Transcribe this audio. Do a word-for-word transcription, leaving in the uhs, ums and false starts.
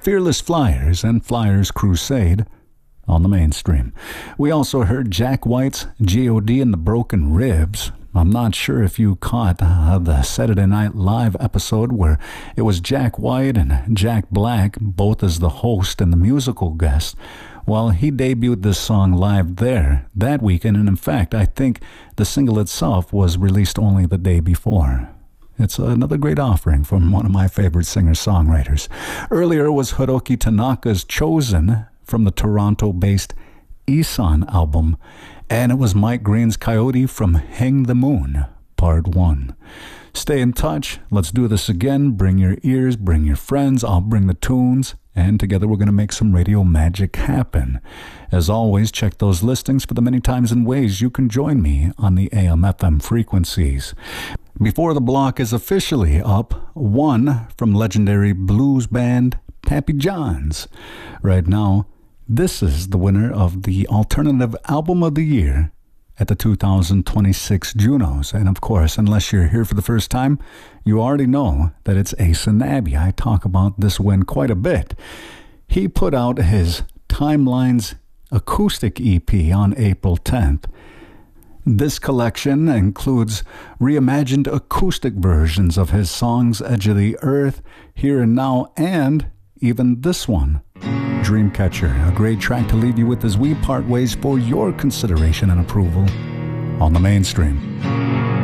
Fearless Flyers and Flyers Crusade on the mainstream. We also heard Jack White's G O D and the Broken Ribs. I'm not sure if you caught uh, the Saturday Night Live episode where it was Jack White and Jack Black, both as the host and the musical guest. Well, he debuted this song live there that weekend, and in fact, I think the single itself was released only the day before. It's another great offering from one of my favorite singer-songwriters. Earlier was Hiroki Tanaka's Chosen from the Toronto-based Isan album, and it was Mike Green's Coyote from Hang the Moon, Part one. Stay in touch. Let's do this again. Bring your ears, bring your friends. I'll bring the tunes, and together we're going to make some radio magic happen. As always, check those listings for the many times and ways you can join me on the A M F M frequencies. Before the block is officially up, one from legendary blues band Pappy Johns. Right now, this is the winner of the Alternative Album of the Year at the two thousand twenty-six Junos. And of course, unless you're here for the first time, you already know that it's Ace and Abby. I talk about this win quite a bit. He put out his Timelines acoustic E P on April tenth. This collection includes reimagined acoustic versions of his songs Edge of the Earth, Here and Now, and even this one, Dreamcatcher, a great track to leave you with as we part ways for your consideration and approval on the mainstream.